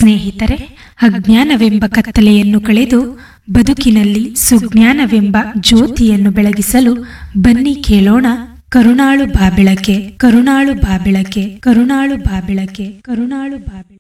ಸ್ನೇಹಿತರೆ, ಅಜ್ಞಾನವೆಂಬ ಕತ್ತಲೆಯನ್ನು ಕಳೆದು ಬದುಕಿನಲ್ಲಿ ಸುಜ್ಞಾನವೆಂಬ ಜ್ಯೋತಿಯನ್ನು ಬೆಳಗಿಸಲು ಬನ್ನಿ ಕೇಳೋಣ ಕರುಣಾಳು ಬಾಬೆಳಕೆ, ಕರುಣಾಳು ಬಾಬೆಳಕೆ, ಕರುಣಾಳು ಬಾಬೆಳಕೆ, ಕರುಣಾಳು ಬಾಬೆಳಕೆ.